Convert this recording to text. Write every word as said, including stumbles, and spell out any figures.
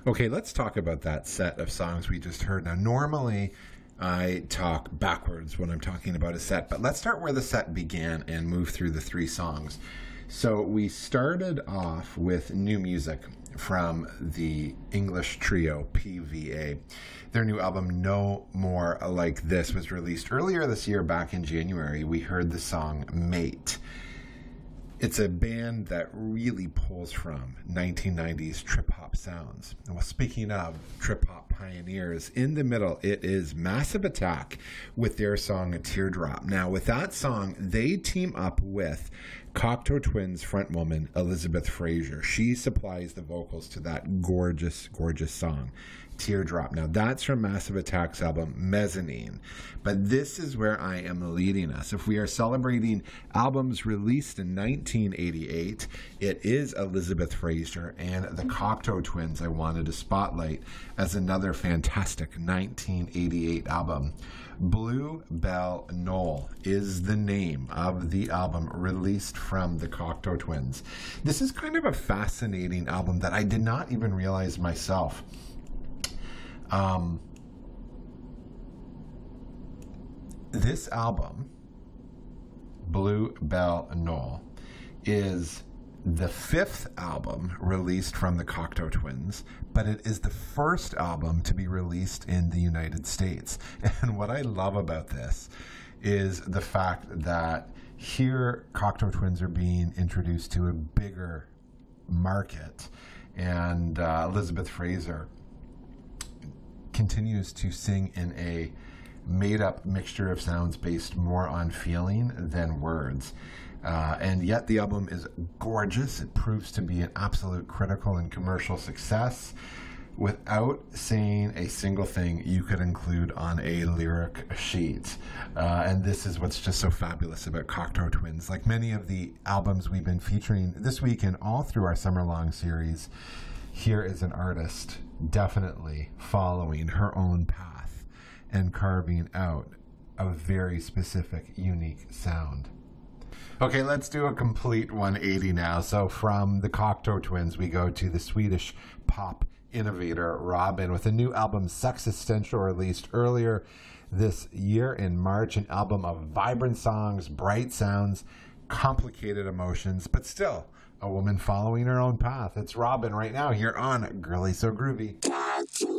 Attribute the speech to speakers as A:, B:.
A: Okay, let's talk about that set of songs we just heard. Now, normally I talk backwards when I'm talking about a set, but let's start where the set began and move through the three songs. So we started off with new music from the English trio P V A. Their new album, No More Like This, was released earlier this year, back in January. We heard the song Mate. It's a band that really pulls from nineteen nineties trip-hop sounds. Well, speaking of trip-hop pioneers, in the middle, it is Massive Attack with their song Teardrop. Now, with that song, they team up with Cocteau Twins frontwoman Elizabeth Fraser. She supplies the vocals to that gorgeous, gorgeous song, Teardrop. Now, that's from Massive Attack's album Mezzanine. But this is where I am leading us. If we are celebrating albums released in nineteen eighty-eight, it is Elizabeth Fraser and the Cocteau Twins I wanted to spotlight as another fantastic nineteen eighty-eight album. Blue Bell Knoll is the name of the album released from the Cocteau Twins. This is kind of a fascinating album that I did not even realize myself. Um, this album, Blue Bell Knoll, is the fifth album released from the Cocteau Twins, but it is the first album to be released in the United States. And what I love about this is the fact that here Cocteau Twins are being introduced to a bigger market, and uh, Elizabeth Fraser continues to sing in a made-up mixture of sounds based more on feeling than words. Uh, and yet the album is gorgeous. It proves to be an absolute critical and commercial success without saying a single thing you could include on a lyric sheet. Uh, and this is what's just so fabulous about Cocteau Twins. Like many of the albums we've been featuring this week and all through our summer-long series, here is an artist definitely following her own path and carving out a very specific, unique sound. Okay, let's do a complete one eighty now. So from the Cocteau Twins, we go to the Swedish pop innovator Robyn with a new album, Sexistential, released earlier this year in March. An album of vibrant songs, bright sounds, complicated emotions, but still a woman following her own path. It's Robyn right now here on Girly So Groovy.